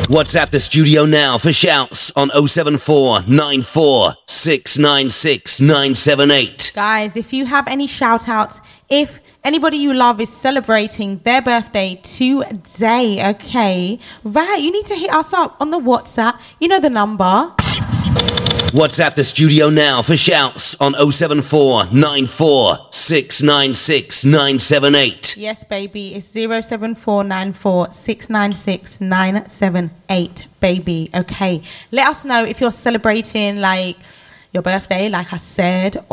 WhatsApp the studio now for shouts on 074 94 696 978. Guys, if you have any shout outs, if anybody you love is celebrating their birthday today, okay, right, you need to hit us up on the WhatsApp. You know the number. WhatsApp the studio now for shouts on 074 94 696 978. Yes, baby, it's 07494 696 978, baby. Okay, let us know if you're celebrating like your birthday, like I said,